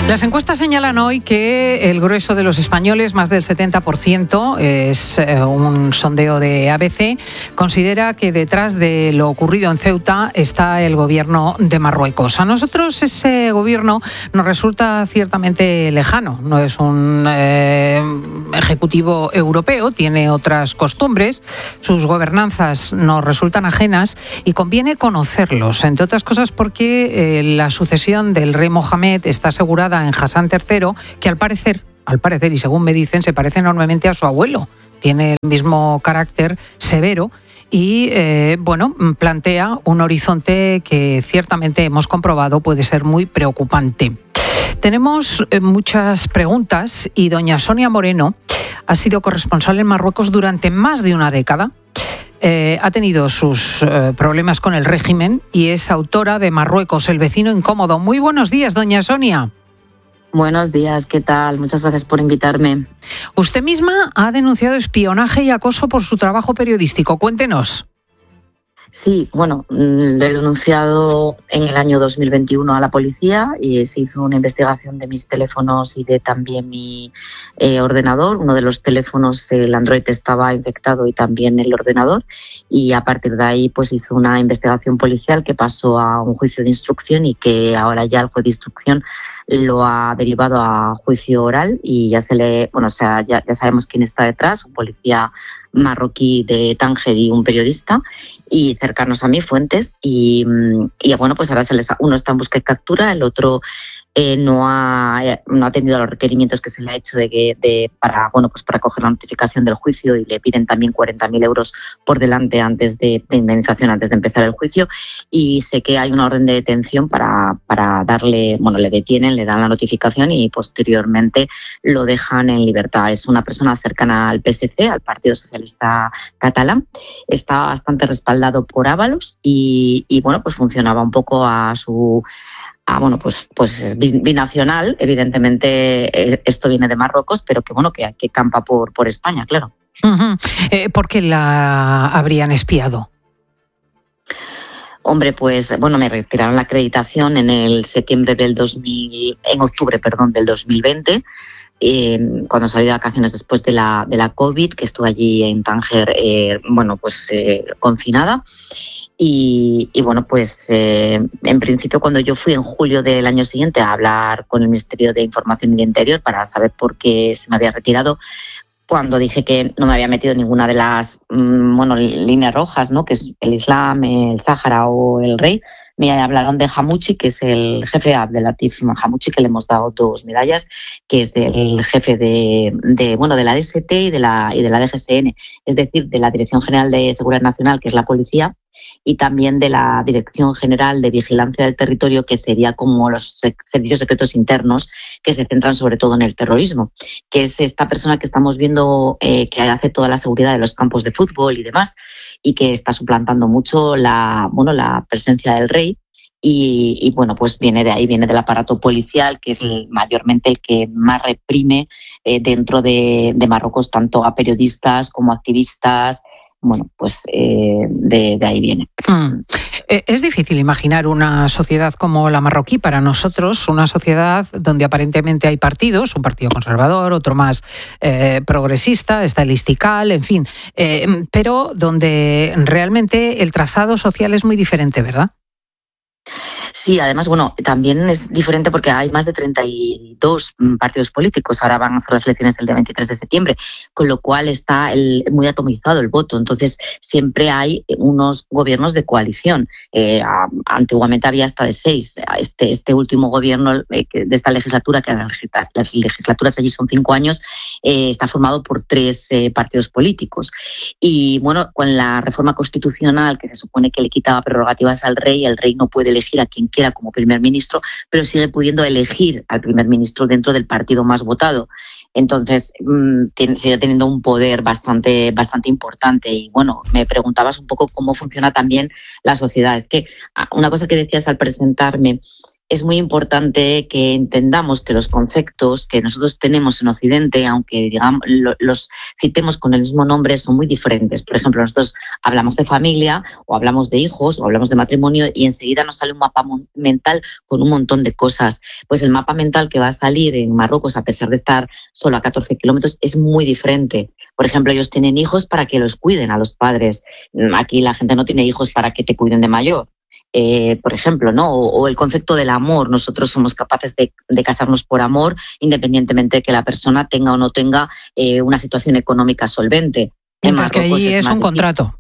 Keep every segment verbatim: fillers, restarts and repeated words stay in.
Las encuestas señalan hoy que el grueso de los españoles, más del setenta por ciento, es un sondeo de A B C, considera que detrás de lo ocurrido en Ceuta está el gobierno de Marruecos. A nosotros ese gobierno nos resulta ciertamente lejano. No es un eh, ejecutivo europeo, tiene otras costumbres, sus gobernanzas nos resultan ajenas y conviene conocerlos, entre otras cosas porque eh, la sucesión del rey Mohamed está asegurada en Hassan tercero, que al parecer, al parecer y según me dicen, se parece enormemente a su abuelo. Tiene el mismo carácter severo y, eh, bueno, plantea un horizonte que ciertamente hemos comprobado puede ser muy preocupante. Tenemos eh, muchas preguntas y doña Sonia Moreno ha sido corresponsal en Marruecos durante más de una década. Eh, ha tenido sus eh, problemas con el régimen y es autora de Marruecos, el vecino incómodo. Muy buenos días, doña Sonia. Buenos días, ¿qué tal? Muchas gracias por invitarme. Usted misma ha denunciado espionaje y acoso por su trabajo periodístico. Cuéntenos. Sí, bueno, lo he denunciado en el año dos mil veintiuno a la policía y se hizo una investigación de mis teléfonos y de también mi eh, ordenador. Uno de los teléfonos, el Android, estaba infectado y también el ordenador, y a partir de ahí pues hizo una investigación policial que pasó a un juicio de instrucción y que ahora ya el juez de instrucción lo ha derivado a juicio oral y ya se le, bueno, o sea, ya, ya sabemos quién está detrás, un policía marroquí de Tánger y un periodista, y cercanos a mí, fuentes, y, y bueno, pues ahora se les, uno está en busca y captura, el otro eh, no ha no ha atendido a los requerimientos que se le ha hecho de que de para bueno pues para coger la notificación del juicio, y le piden también cuarenta mil euros por delante antes de, de indemnización antes de empezar el juicio, y sé que hay una orden de detención para para darle, bueno, le detienen, le dan la notificación y posteriormente lo dejan en libertad. Es una persona cercana al P S C, al Partido Socialista Catalán, está bastante respaldado por Ábalos y, y bueno, pues funcionaba un poco a su Ah, bueno, pues, pues binacional, evidentemente esto viene de Marruecos, pero que bueno, que, que campa por, por España, claro. Uh-huh. Eh, ¿Por qué la habrían espiado? Hombre, pues bueno, me retiraron la acreditación en el septiembre del dos mil, en octubre, perdón, del dos mil veinte. Eh, cuando salí de vacaciones después de la de la COVID, que estuve allí en Tánger, eh, bueno, pues eh, confinada. Y, y bueno, pues eh, en principio cuando yo fui en julio del año siguiente a hablar con el Ministerio de Información y de Interior para saber por qué se me había retirado, cuando dije que no me había metido en ninguna de las mmm, bueno, líneas rojas, ¿no?, que es el Islam, el Sáhara o el rey, me hablaron de Hamouchi, que es el jefe Abdelatif Hamouchi, que le hemos dado dos medallas, que es el jefe de, de bueno de la D S T y de la y de la D G S N, es decir, de la Dirección General de Seguridad Nacional, que es la policía, y también de la Dirección General de Vigilancia del Territorio, que sería como los servicios secretos internos, que se centran sobre todo en el terrorismo, que es esta persona que estamos viendo eh, que hace toda la seguridad de los campos de fútbol y demás, y que está suplantando mucho la, bueno, la presencia del rey. Y, y bueno, pues viene de ahí, viene del aparato policial, que es el, mayormente el que más reprime eh, dentro de, de Marruecos, tanto a periodistas como a activistas. Bueno, pues eh, de, de ahí viene. Mm. Es difícil imaginar una sociedad como la marroquí para nosotros, una sociedad donde aparentemente hay partidos, un partido conservador, otro más eh, progresista, está el Istiqlal, en fin, eh, pero donde realmente el trazado social es muy diferente, ¿verdad? Sí, además, bueno, también es diferente porque hay más de treinta y dos partidos políticos. Ahora van a hacer las elecciones el día veintitrés de septiembre, con lo cual está el, muy atomizado el voto. Entonces, siempre hay unos gobiernos de coalición. Eh, antiguamente había hasta de seis. Este, este último gobierno eh, de esta legislatura, que las legislaturas allí son cinco años, eh, está formado por tres eh, partidos políticos. Y bueno, con la reforma constitucional, que se supone que le quitaba prerrogativas al rey, el rey no puede elegir a quien quiera como primer ministro, pero sigue pudiendo elegir al primer ministro dentro del partido más votado. Entonces, mmm, tiene, sigue teniendo un poder bastante, bastante importante. Y bueno, me preguntabas un poco cómo funciona también la sociedad. Es que una cosa que decías al presentarme, es muy importante que entendamos que los conceptos que nosotros tenemos en Occidente, aunque digamos lo, los citemos con el mismo nombre, son muy diferentes. Por ejemplo, nosotros hablamos de familia o hablamos de hijos o hablamos de matrimonio y enseguida nos sale un mapa mental con un montón de cosas. Pues el mapa mental que va a salir en Marruecos, a pesar de estar solo a catorce kilómetros, es muy diferente. Por ejemplo, ellos tienen hijos para que los cuiden a los padres. Aquí la gente no tiene hijos para que te cuiden de mayor. Eh, por ejemplo, ¿no? O, o el concepto del amor. Nosotros somos capaces de, de casarnos por amor, independientemente de que la persona tenga o no tenga eh, una situación económica solvente. Mientras que allí es, es un contrato.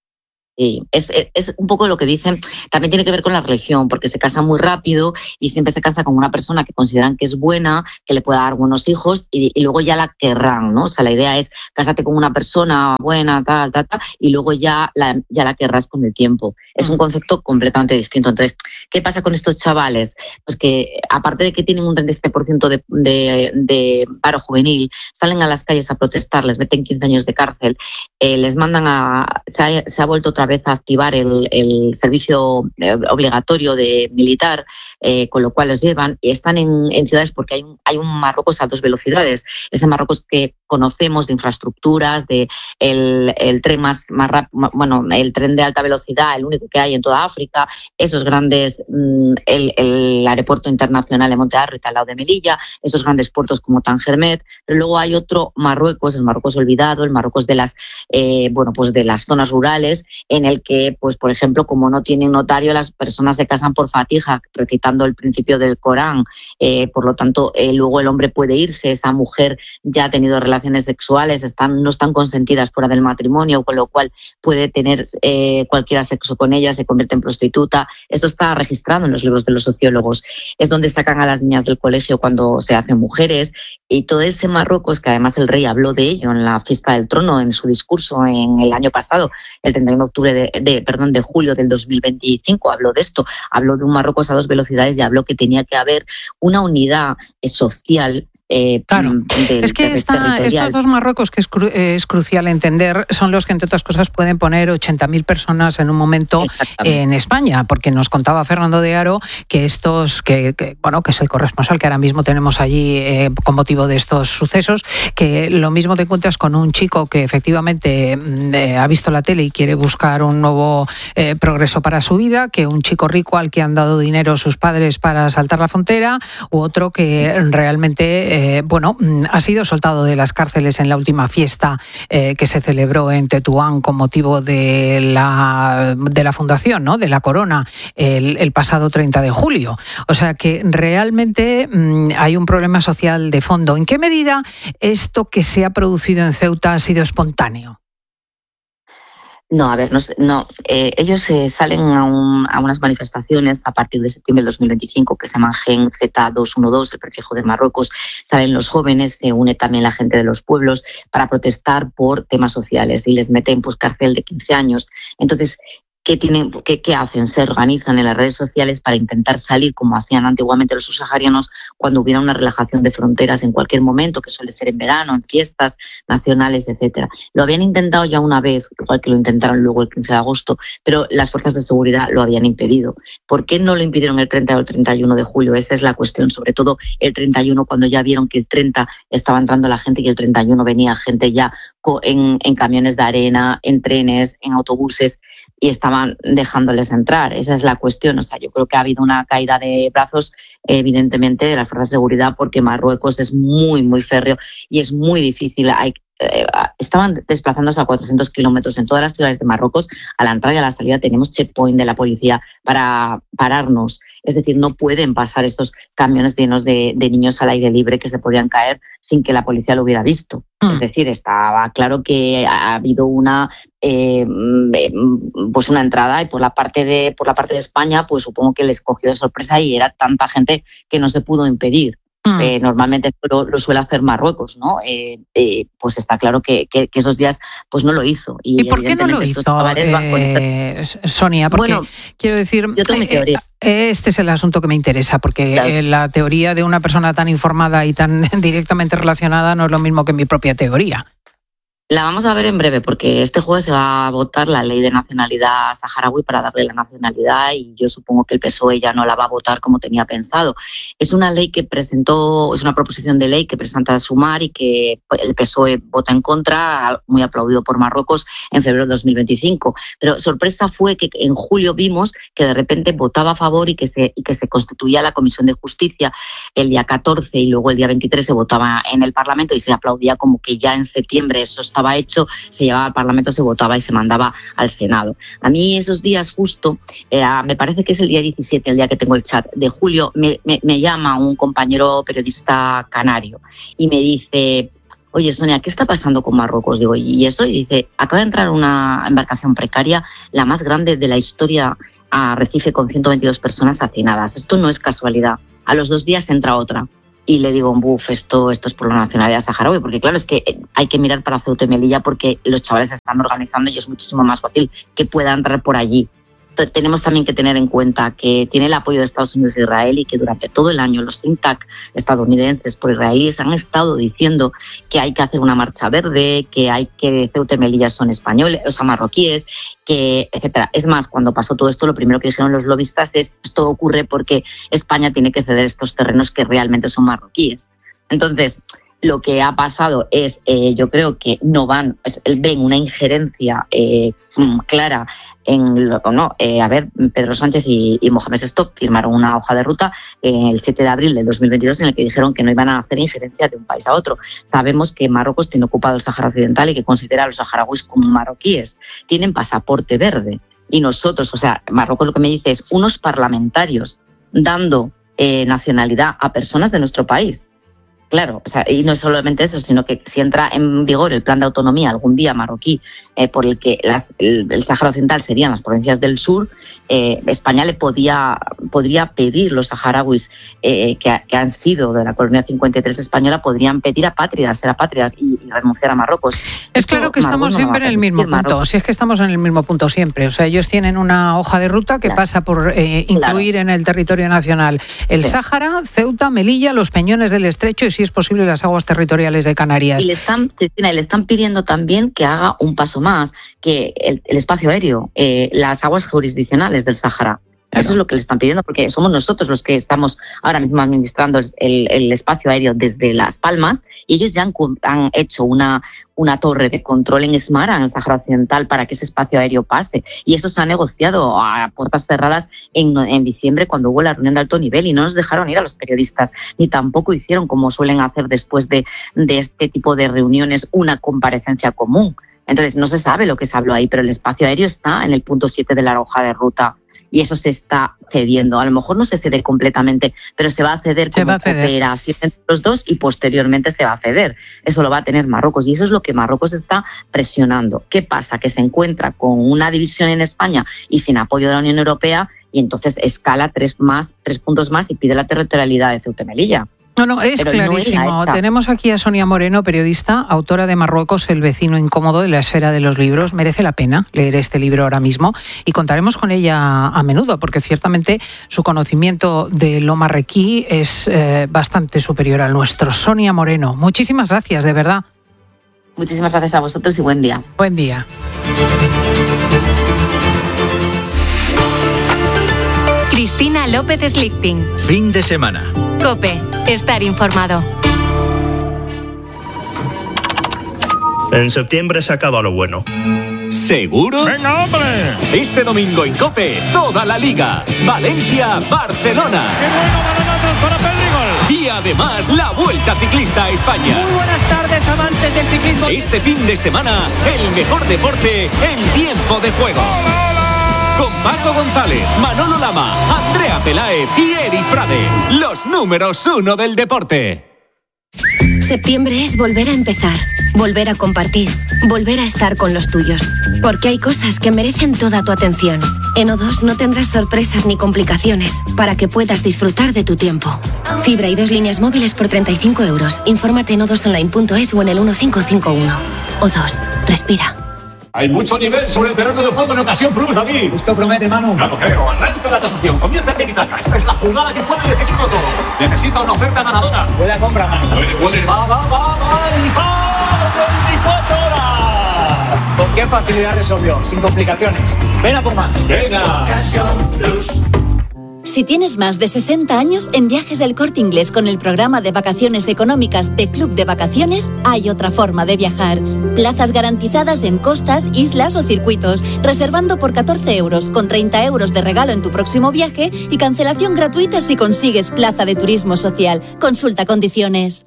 Sí, es, es un poco lo que dicen, también tiene que ver con la religión, porque se casa muy rápido y siempre se casa con una persona que consideran que es buena, que le pueda dar buenos hijos y, y luego ya la querrán, ¿no? O sea, la idea es casarte con una persona buena, tal, tal, tal, y luego ya la, ya la querrás con el tiempo. Es un concepto completamente distinto. Entonces, ¿qué pasa con estos chavales? Pues que aparte de que tienen un treinta y siete por ciento de, de, de paro juvenil, salen a las calles a protestar, les meten quince años de cárcel, eh, les mandan a... Se ha, se ha vuelto otra vez a activar el, el servicio obligatorio de militar, eh, con lo cual los llevan y están en, en ciudades porque hay un, hay un Marruecos a dos velocidades. Ese Marruecos que conocemos de infraestructuras, de el, el tren más, más rápido, bueno, el tren de alta velocidad, el único que hay en toda África, esos grandes, el, el aeropuerto internacional de Monte Arrita al lado de Melilla, esos grandes puertos como Tangermet, pero luego hay otro Marruecos, el Marruecos olvidado, el Marruecos de las, eh, bueno, pues de las zonas rurales, en el que, pues por ejemplo, como no tienen notario, las personas se casan por fatija, recitando el principio del Corán, eh, por lo tanto, eh, luego el hombre puede irse, esa mujer ya ha tenido relaciones sexuales, están, no están consentidas fuera del matrimonio, con lo cual puede tener eh, cualquiera sexo con ella, se convierte en prostituta. Esto está registrado en los libros de los sociólogos. Es donde sacan a las niñas del colegio cuando se hacen mujeres, y todo ese Marruecos, que además el rey habló de ello en la fiesta del trono, en su discurso en el año pasado, el treinta y uno de octubre de, de, perdón, de julio del dos mil veinticinco, habló de esto, habló de un Marruecos a dos velocidades y habló que tenía que haber una unidad social. Eh, claro, del, es que esta, estos dos Marruecos, que es, cru, es crucial entender, son los que, entre otras cosas, pueden poner ochenta mil personas en un momento en España, porque nos contaba Fernando de Haro que estos, que, que bueno, que es el corresponsal que ahora mismo tenemos allí eh, con motivo de estos sucesos, que lo mismo te encuentras con un chico que efectivamente eh, ha visto la tele y quiere buscar un nuevo eh, progreso para su vida, que un chico rico al que han dado dinero sus padres para saltar la frontera, u otro que realmente... Eh, Eh, bueno, ha sido soltado de las cárceles en la última fiesta eh, que se celebró en Tetuán con motivo de la, de la fundación, ¿no?, de la Corona, el, el pasado treinta de julio. O sea que realmente mmm, hay un problema social de fondo. ¿En qué medida esto que se ha producido en Ceuta ha sido espontáneo? No, a ver, no, no eh, ellos eh, salen a, un, a unas manifestaciones a partir de septiembre del dos mil veinticinco que se llaman Gen Z doscientos doce, el prefijo de Marruecos. Salen los jóvenes, se une también la gente de los pueblos para protestar por temas sociales y les meten pues cárcel de quince años. Entonces, ¿Qué, tienen, qué, ¿Qué hacen? Se organizan en las redes sociales para intentar salir, como hacían antiguamente los subsaharianos, cuando hubiera una relajación de fronteras en cualquier momento, que suele ser en verano, en fiestas nacionales, etcétera. Lo habían intentado ya una vez, igual que lo intentaron luego el quince de agosto, pero las fuerzas de seguridad lo habían impedido. ¿Por qué no lo impidieron el treinta o el treinta y uno de julio? Esa es la cuestión, sobre todo el treinta y uno, cuando ya vieron que el treinta estaba entrando la gente y el treinta y uno venía gente ya en, en camiones de arena, en trenes, en autobuses, y estaban dejándoles entrar. Esa es la cuestión. O sea, yo creo que ha habido una caída de brazos, evidentemente, de las fuerzas de seguridad, porque Marruecos es muy, muy férreo y es muy difícil. Hay, eh, estaban desplazándose a cuatrocientos kilómetros en todas las ciudades de Marruecos. A la entrada y a la salida tenemos checkpoint de la policía para pararnos. Es decir, no pueden pasar estos camiones llenos de, de niños al aire libre que se podían caer sin que la policía lo hubiera visto. Mm. Es decir, estaba claro que ha habido una eh, pues una entrada, y por la parte de por la parte de España, pues supongo que les cogió de sorpresa y era tanta gente que no se pudo impedir. Mm. Eh, normalmente lo, lo suele hacer Marruecos, ¿no? Eh, eh, pues está claro que, que, que esos días pues no lo hizo. ¿Y, ¿Y por qué no lo hizo, eh, este... Sonia? Porque bueno, quiero decir, yo tengo mi teoría. Este es el asunto que me interesa, porque claro, la teoría de una persona tan informada y tan directamente relacionada no es lo mismo que mi propia teoría. La vamos a ver en breve, porque este jueves se va a votar la ley de nacionalidad saharaui para darle la nacionalidad, y yo supongo que el P S O E ya no la va a votar como tenía pensado. Es una ley que presentó, es una proposición de ley que presenta Sumar y que el P S O E vota en contra, muy aplaudido por Marruecos, en febrero de dos mil veinticinco. Pero sorpresa fue que en julio vimos que de repente votaba a favor y que se, y que se constituía la Comisión de Justicia el día catorce, y luego el día veintitrés se votaba en el Parlamento y se aplaudía como que ya en septiembre eso está estaba hecho, se llevaba al Parlamento, se votaba y se mandaba al Senado. A mí esos días justo, eh, me parece que es el día diecisiete, el día que tengo el chat de julio, me, me, me llama un compañero periodista canario y me dice: oye, Sonia, ¿qué está pasando con Marruecos? Digo, ¿y eso? Y dice: acaba de entrar una embarcación precaria, la más grande de la historia, a Recife, con ciento veintidós personas hacinadas. Esto no es casualidad. A los dos días entra otra. Y le digo, buf, esto, esto es por la nacionalidad saharaui, porque claro, es que hay que mirar para Ceuta y Melilla porque los chavales se están organizando y es muchísimo más fácil que pueda entrar por allí. Tenemos también que tener en cuenta que tiene el apoyo de Estados Unidos e Israel, y que durante todo el año los think tank estadounidenses por israelíes han estado diciendo que hay que hacer una marcha verde, que hay que Ceuta y Melilla son españoles, o sea, marroquíes, que etcétera. Es más, cuando pasó todo esto, lo primero que dijeron los lobistas es: esto ocurre porque España tiene que ceder estos terrenos que realmente son marroquíes. Entonces, lo que ha pasado es, eh, yo creo que no van, es, ven una injerencia eh, clara en lo no. Eh, a ver, Pedro Sánchez y, y Mohamed Stop firmaron una hoja de ruta eh, el siete de abril del dos mil veintidós en el que dijeron que no iban a hacer injerencia de un país a otro. Sabemos que Marruecos tiene ocupado el Sáhara Occidental y que considera a los saharauis como marroquíes. Tienen pasaporte verde. Y nosotros, o sea, Marruecos lo que me dice es unos parlamentarios dando eh, nacionalidad a personas de nuestro país. Claro, o sea, y no es solamente eso, sino que si entra en vigor el plan de autonomía algún día marroquí, eh, por el que las, el, el Sáhara Occidental serían las provincias del sur, eh, España le podía, podría pedir, los saharauis eh, que, que han sido de la colonia cincuenta y tres española, podrían pedir apátridas, ser apátridas y, y renunciar a Marruecos. Es Esto, claro que estamos Marruecos siempre no en el mismo punto, Marruecos. Si es que estamos en el mismo punto siempre. O sea, ellos tienen una hoja de ruta que claro. pasa por eh, incluir claro. en el territorio nacional el sí. Sáhara, Ceuta, Melilla, los Peñones del Estrecho y, si es posible, las aguas territoriales de Canarias. Y le están, Cristina, le están pidiendo también que haga un paso más, que el, el espacio aéreo, eh, las aguas jurisdiccionales del Sáhara. Claro. Eso es lo que le están pidiendo, porque somos nosotros los que estamos ahora mismo administrando el, el espacio aéreo desde Las Palmas, y ellos ya han, han hecho una, una torre de control en Esmara, en el Sáhara Occidental, para que ese espacio aéreo pase. Y eso se ha negociado a puertas cerradas en, en diciembre, cuando hubo la reunión de alto nivel, y no nos dejaron ir a los periodistas, ni tampoco hicieron, como suelen hacer después de, de este tipo de reuniones, una comparecencia común. Entonces, no se sabe lo que se habló ahí, pero el espacio aéreo está en el punto siete de la hoja de ruta. Y eso se está cediendo. A lo mejor no se cede completamente, pero se va a ceder como cooperación entre los dos, y posteriormente se va a ceder. Eso lo va a tener Marruecos, y eso es lo que Marruecos está presionando. ¿Qué pasa? Que se encuentra con una división en España y sin apoyo de la Unión Europea, y entonces escala tres, más, tres puntos más y pide la territorialidad de Ceuta y Melilla. No, no, es Pero clarísimo. No Tenemos aquí a Sonia Moreno, periodista, autora de Marruecos, el vecino incómodo de la esfera de los libros. Merece la pena leer este libro ahora mismo, y contaremos con ella a menudo, porque ciertamente su conocimiento de lo marroquí es eh, bastante superior al nuestro. Sonia Moreno, muchísimas gracias, de verdad. Muchísimas gracias a vosotros y buen día. Buen día. Cristina López Slichting. Fin de semana. COPE. Estar informado. En septiembre se acaba lo bueno. ¿Seguro? ¡Venga, hombre! Este domingo en COPE, toda la Liga. Valencia-Barcelona. ¡Qué bueno, balonazos para Pedrigol! Y además, la Vuelta Ciclista a España. Muy buenas tardes, amantes del ciclismo. Este fin de semana, el mejor deporte en tiempo de juego. ¡Hola, hola! Con Paco González, Manolo Lama, Andrea Peláez y Eri Frade. Los números uno del deporte. Septiembre es volver a empezar, volver a compartir, volver a estar con los tuyos. Porque hay cosas que merecen toda tu atención. En O dos no tendrás sorpresas ni complicaciones para que puedas disfrutar de tu tiempo. Fibra y dos líneas móviles por treinta y cinco euros. Infórmate en o dos online punto es o en el uno cinco cinco uno. O dos, respira. Hay mucho nivel sobre el terreno de juego en ocasión Plus, David. Esto promete, Manu. Claro, creo. Arranca la tasación. Comienza el tiki-taka. Esta es la jugada que puede decidirlo todo. Necesita una oferta ganadora. Buena compra, Manu. Puede, puede. Va, va, va, va. Y va. veinticuatro horas. qué facilidad resolvió, sin complicaciones. Ven a por más. Venga. Si tienes más de sesenta años, en Viajes del Corte Inglés con el programa de vacaciones económicas de Club de Vacaciones, hay otra forma de viajar. Plazas garantizadas en costas, islas o circuitos, reservando por catorce euros, con treinta euros de regalo en tu próximo viaje y cancelación gratuita si consigues plaza de turismo social. Consulta condiciones.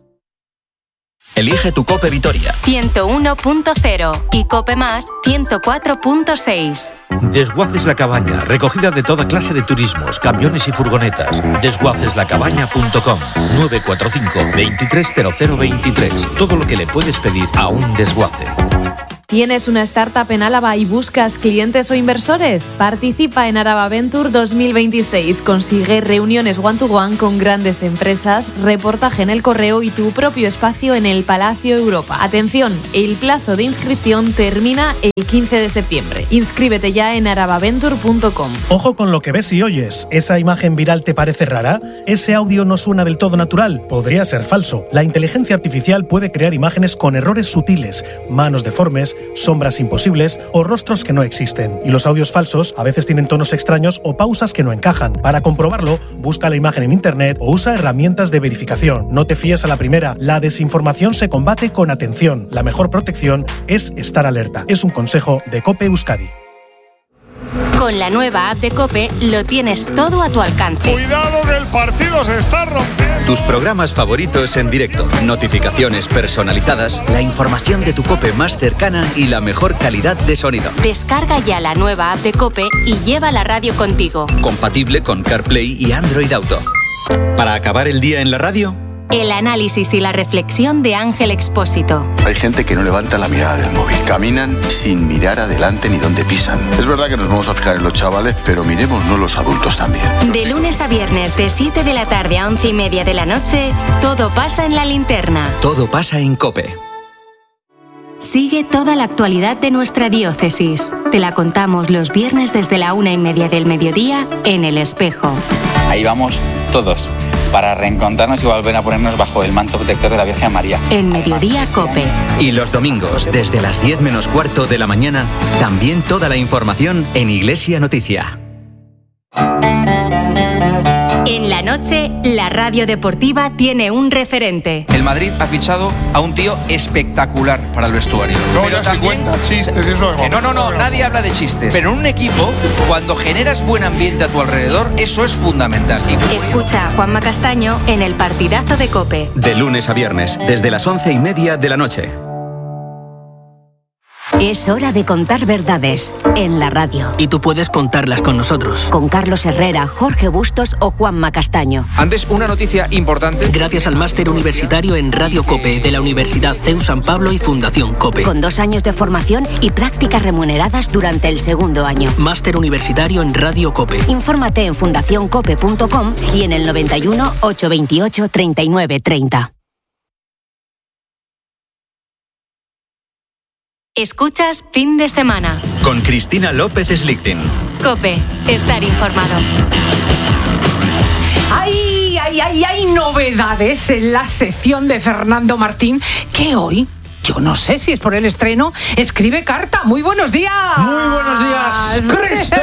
Elige tu Cope Vitoria. ciento uno punto cero y Cope Más ciento cuatro punto seis. Desguaces La Cabaña, recogida de toda clase de turismos, camiones y furgonetas. desguaces la cabaña punto com. nueve cuatro cinco, veintitrés cero cero veintitrés. Todo lo que le puedes pedir a un desguace. ¿Tienes una startup en Álava y buscas clientes o inversores? Participa en Araba Venture dos mil veintiséis. Consigue reuniones one-to-one con grandes empresas, reportaje en El Correo y tu propio espacio en el Palacio Europa. Atención, el plazo de inscripción termina el quince de septiembre. Inscríbete ya en arabaventure punto com. Ojo con lo que ves y oyes. ¿Esa imagen viral te parece rara? ¿Ese audio no suena del todo natural? Podría ser falso. La inteligencia artificial puede crear imágenes con errores sutiles, manos deformes, sombras imposibles o rostros que no existen. Y los audios falsos a veces tienen tonos extraños o pausas que no encajan. Para comprobarlo, busca la imagen en internet o usa herramientas de verificación. No te fíes a la primera. La desinformación se combate con atención. La mejor protección es estar alerta. Es un consejo de COPE Euskadi. Con la nueva app de COPE lo tienes todo a tu alcance. Cuidado que el partido se está rompiendo. Tus programas favoritos en directo, notificaciones personalizadas, la información de tu COPE más cercana y la mejor calidad de sonido. Descarga ya la nueva app de COPE y lleva la radio contigo. Compatible con CarPlay y Android Auto. Para acabar el día en la radio, el análisis y la reflexión de Ángel Expósito. Hay gente que no levanta la mirada del móvil. Caminan sin mirar adelante ni dónde pisan. Es verdad que nos vamos a fijar en los chavales, pero miremosnos los adultos también. De lunes a viernes, de siete de la tarde a once y media de la noche, todo pasa en la linterna. Todo pasa en COPE. Sigue toda la actualidad de nuestra diócesis. Te la contamos los viernes desde la una y media del mediodía en El Espejo. Ahí vamos todos, para reencontrarnos y volver a ponernos bajo el manto protector de la Virgen María. En Mediodía COPE. Y los domingos, desde las diez menos cuarto de la mañana, también toda la información en Iglesia Noticia. En la noche, la radio deportiva tiene un referente. El Madrid ha fichado a un tío espectacular para el vestuario. No, ya se cuenta chistes, eso es. No, no, no, nadie habla de chistes. Pero en un equipo, cuando generas buen ambiente a tu alrededor, eso es fundamental. Y... Escucha a Juanma Castaño en el partidazo de COPE. De lunes a viernes, desde las once y media de la noche. Es hora de contar verdades en la radio. Y tú puedes contarlas con nosotros. Con Carlos Herrera, Jorge Bustos o Juanma Castaño. Antes, una noticia importante. Gracias al máster universitario en Radio COPE de la Universidad C E U San Pablo y Fundación COPE. Con dos años de formación y prácticas remuneradas durante el segundo año. Máster universitario en Radio COPE. Infórmate en fundación cope punto com y en el noventa y uno, ochocientos veintiocho, treinta y nueve treinta. Escuchas Fin de Semana. Con Cristina López Slichting. COPE. Estar informado. ¡Ay, ay, ay, hay novedades en la sección de Fernando Martín que hoy... Yo no sé si es por el estreno. Escribe carta. Muy buenos días. Muy buenos días, Cristian.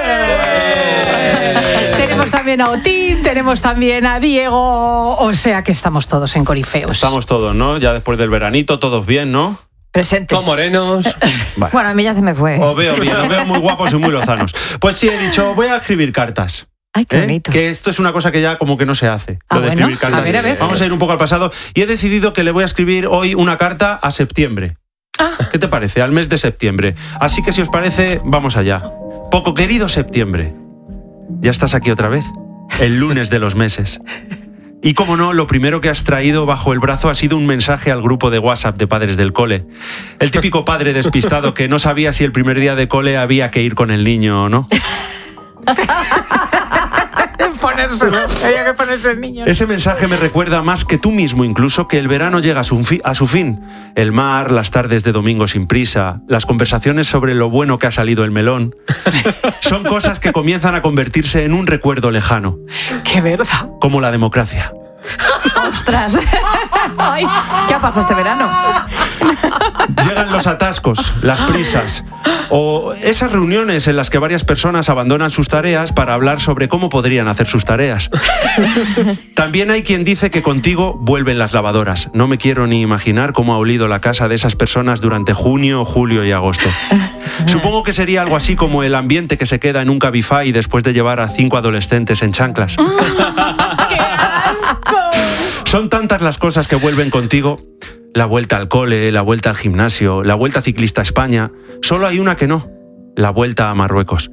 Tenemos también a Otín, tenemos también a Diego. O sea que estamos todos en corifeos. Estamos todos, ¿no? Ya después del veranito, todos bien, ¿no? Presentes. Con morenos. Vale. Bueno, a mí ya se me fue. Os veo bien, os veo muy guapos y muy lozanos. Pues sí, he dicho, voy a escribir cartas. Ay, qué ¿Eh? bonito. Que esto es una cosa que ya como que no se hace. Ah, lo de bueno. escribir cartas. A ver, a ver. Vamos a ir un poco al pasado. Y he decidido que le voy a escribir hoy una carta a septiembre. Ah. ¿Qué te parece? Al mes de septiembre. Así que si os parece, vamos allá. Poco querido septiembre. Ya estás aquí otra vez. El lunes de los meses. Y como no, lo primero que has traído bajo el brazo ha sido un mensaje al grupo de WhatsApp de padres del cole. El típico padre despistado que no sabía si el primer día de cole había que ir con el niño o no. Ponérselo. Había que ponerse el niño. Ese mensaje me recuerda más que tú mismo incluso que el verano llega a su, fi- a su fin. El mar, las tardes de domingo sin prisa, las conversaciones sobre lo bueno que ha salido el melón. Son cosas que comienzan a convertirse en un recuerdo lejano. ¡Qué verdad! Como la democracia. ¡Ostras! Ay, ¿qué ha pasado este verano? Llegan los atascos, las prisas, o esas reuniones en las que varias personas abandonan sus tareas para hablar sobre cómo podrían hacer sus tareas. También hay quien dice que contigo vuelven las lavadoras. No me quiero ni imaginar cómo ha olido la casa de esas personas durante junio, julio y agosto. Supongo que sería algo así como el ambiente que se queda en un Cabify después de llevar a cinco adolescentes en chanclas. ¡Qué asco! Son tantas las cosas que vuelven contigo. La vuelta al cole, la vuelta al gimnasio, la vuelta ciclista a España. Solo hay una que no, la vuelta a Marruecos.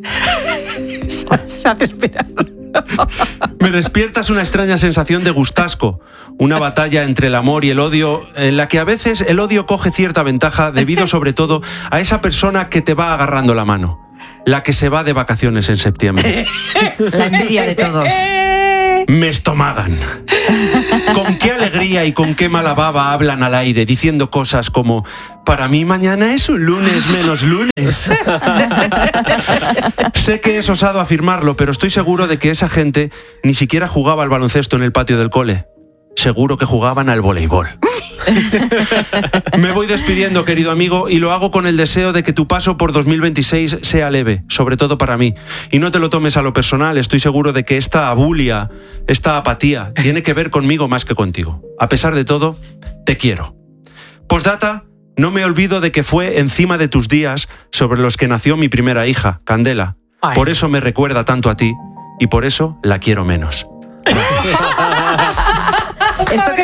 Se hace esperar. Me despiertas una extraña sensación de gustasco, una batalla entre el amor y el odio, en la que a veces el odio coge cierta ventaja debido sobre todo a esa persona que te va agarrando la mano, la que se va de vacaciones en septiembre. La envidia de todos. Me estomagan. Con qué alegría y con qué mala baba hablan al aire, diciendo cosas como: para mí mañana es un lunes menos lunes. Sé que es osado afirmarlo, pero estoy seguro de que esa gente ni siquiera jugaba al baloncesto en el patio del cole. Seguro que jugaban al voleibol. Me voy despidiendo, querido amigo, y lo hago con el deseo de que tu paso por dos mil veintiséis sea leve, sobre todo para mí. Y no te lo tomes a lo personal, estoy seguro de que esta abulia, esta apatía, tiene que ver conmigo más que contigo. A pesar de todo, te quiero. Postdata, no me olvido de que fue encima de tus días sobre los que nació mi primera hija, Candela. Ay. Por eso me recuerda tanto a ti y por eso la quiero menos. ¿Esto qué